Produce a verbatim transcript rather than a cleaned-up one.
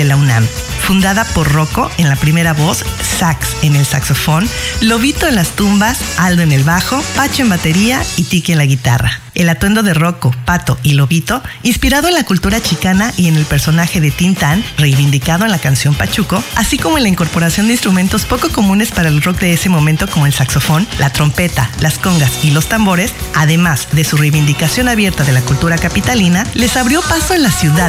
de la UNAM. Fundada por Rocco en la primera voz, sax en el saxofón, Lobito en las tumbas, Aldo en el bajo, Pacho en batería y Tiki en la guitarra. El atuendo de Rocco, Pato y Lobito, inspirado en la cultura chicana y en el personaje de Tintán, reivindicado en la canción Pachuco, así como en la incorporación de instrumentos poco comunes para el rock de ese momento como el saxofón, la trompeta, las congas y los tambores, además de su reivindicación abierta de la cultura capitalina, les abrió paso en la ciudad